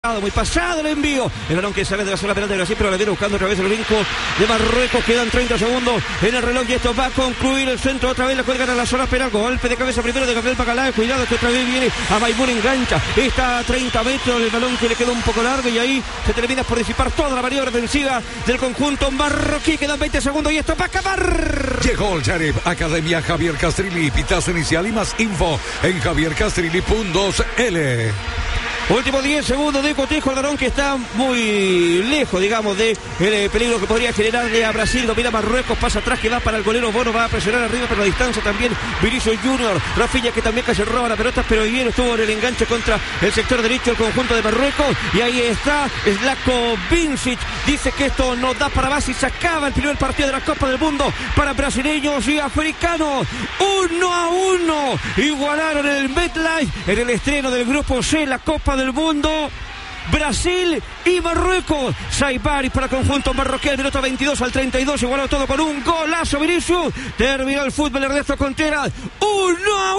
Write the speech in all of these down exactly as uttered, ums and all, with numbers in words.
Muy pasado el envío, el balón que sale de la zona penal de Brasil, pero la viene buscando otra vez el brinco de Marruecos. Quedan treinta segundos en el reloj y esto va a concluir. El centro otra vez la cuelgan a la zona penal, golpe de cabeza primero de Gabriel Bacalá. Cuidado que otra vez viene a Maimún, engancha, está a treinta metros, el balón que le quedó un poco largo y ahí se termina por disipar toda la maniobra defensiva del conjunto marroquí. Quedan veinte segundos y esto va a acabar. Llegó el Sheriff Academia Javier Castrilli, pitazo inicial y más info en javier castrilli punto c l. Últimos diez segundos de cotejo al balón que está muy lejos, digamos, de el peligro que podría generarle a Brasil. Domina Marruecos, pasa atrás que va para el golero Bono, va a presionar arriba, pero la distancia también Vinicius Junior. Rafinha que también casi roba la pelota, pero bien estuvo en el enganche contra el sector derecho del conjunto de Marruecos. Y ahí está Zlatko Vincic. Dice que esto no da para más y se acaba el primer partido de la Copa del Mundo para brasileños y africanos. Uno a uno. Igualaron el MetLife en el estreno del grupo C, la Copa del Mundo. Brasil y Marruecos. Saibari para el conjunto marroquí, el minuto veintidós al treinta y dos, igualó todo con un golazo Vinicius. Terminó el fútbol Ernesto Contreras, uno a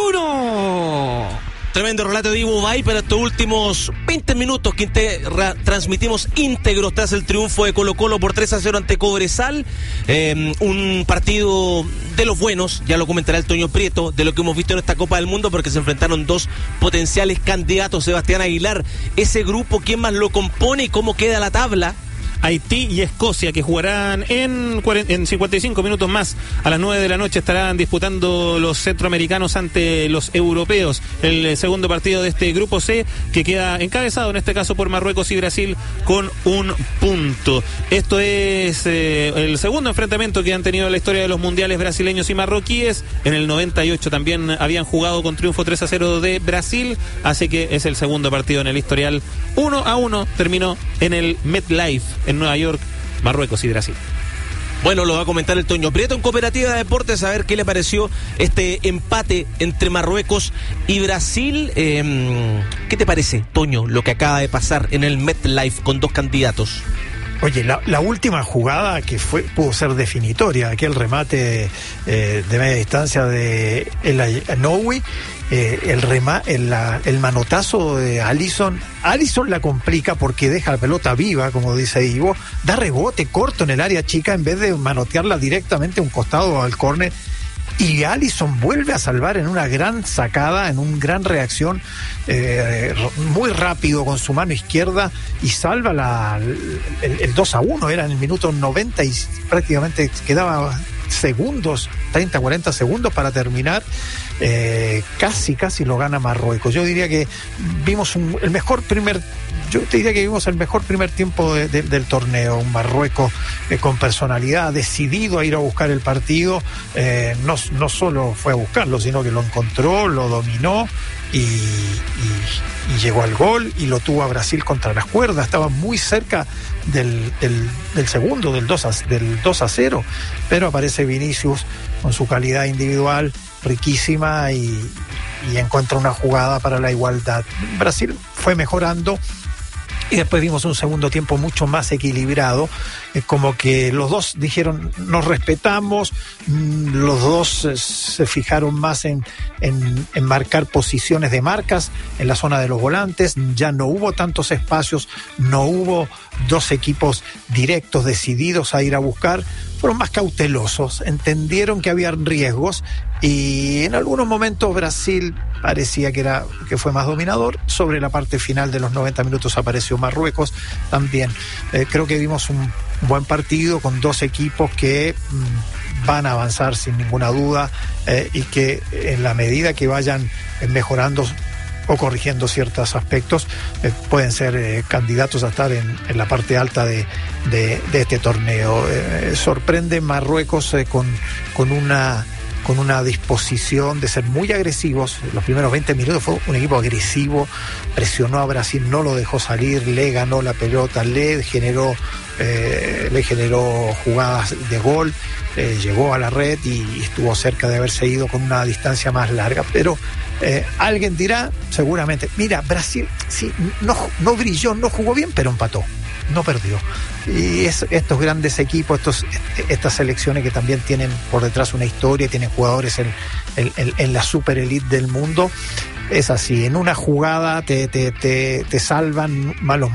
uno. Tremendo relato de Ivo Bay para estos últimos veinte minutos que integra, transmitimos íntegros tras el triunfo de Colo Colo por tres a cero ante Cobresal. Eh, un partido de los buenos, ya lo comentará el Toño Prieto, de lo que hemos visto en esta Copa del Mundo, porque se enfrentaron dos potenciales candidatos. Sebastián Aguilar, ese grupo, ¿quién más lo compone y cómo queda la tabla? Haití y Escocia, que jugarán en, en cincuenta y cinco minutos más. A las nueve de la noche estarán disputando los centroamericanos ante los europeos. El segundo partido de este grupo C, que queda encabezado en este caso por Marruecos y Brasil con un punto. Esto es eh, el segundo enfrentamiento que han tenido en la historia de los mundiales brasileños y marroquíes. En el noventa y ocho también habían jugado con triunfo tres a cero de Brasil, así que es el segundo partido en el historial. Uno a uno terminó en el MetLife en Nueva York, Marruecos y Brasil. Bueno, lo va a comentar el Toño Prieto en Cooperativa de Deportes, a ver qué le pareció este empate entre Marruecos y Brasil. Eh, ¿Qué te parece, Toño, lo que acaba de pasar en el MetLife con dos candidatos? Oye, la, la última jugada que fue pudo ser definitoria, aquel remate eh, de media distancia de El Nowi, eh, el, rema, el, la, el manotazo de Alisson. Alisson la complica porque deja la pelota viva, como dice Ivo, da rebote corto en el área chica en vez de manotearla directamente a un costado al córner. Y Alisson vuelve a salvar en una gran sacada, en una gran reacción, eh, muy rápido con su mano izquierda, y salva la, el, el dos a uno. Era en el minuto noventa y prácticamente quedaba segundos, treinta, cuarenta segundos para terminar. Eh, casi, casi lo gana Marruecos. Yo diría que vimos un, el mejor primer Yo te diría que vimos el mejor primer tiempo de, de, del torneo. Un Marruecos eh, con personalidad, decidido a ir a buscar el partido. Eh, no, no solo fue a buscarlo, sino que lo encontró, lo dominó y, y, y llegó al gol y lo tuvo a Brasil contra las cuerdas. Estaba muy cerca del, del, del segundo, del dos a cero, pero aparece Vinicius con su calidad individual riquísima y, y encuentra una jugada para la igualdad. Brasil fue mejorando y después vimos un segundo tiempo mucho más equilibrado, eh, como que los dos dijeron nos respetamos, mmm, los dos eh, se fijaron más en, en, en marcar posiciones de marcas en la zona de los volantes. Ya no hubo tantos espacios, no hubo dos equipos directos decididos a ir a buscar, fueron más cautelosos, entendieron que había riesgos y en algunos momentos Brasil parecía que era que fue más dominador. Sobre la parte final de los noventa minutos apareció Marruecos también. Eh, creo que vimos un buen partido con dos equipos que mmm, van a avanzar sin ninguna duda eh, y que en la medida que vayan mejorando o corrigiendo ciertos aspectos, eh, pueden ser eh, candidatos a estar en, en la parte alta de, de, de este torneo. Eh, sorprende Marruecos eh, con, con una con una disposición de ser muy agresivos. Los primeros veinte minutos fue un equipo agresivo, presionó a Brasil, no lo dejó salir, le ganó la pelota, le generó eh, le generó jugadas de gol, eh, llegó a la red y, y estuvo cerca de haberse ido con una distancia más larga, pero eh, alguien dirá seguramente, mira, Brasil sí, no, no brilló, no jugó bien, pero empató, no perdió. Y es, estos grandes equipos, estos, estas selecciones que también tienen por detrás una historia, tienen jugadores en, en, en, en la super elite del mundo, es así, en una jugada te, te, te, te salvan malos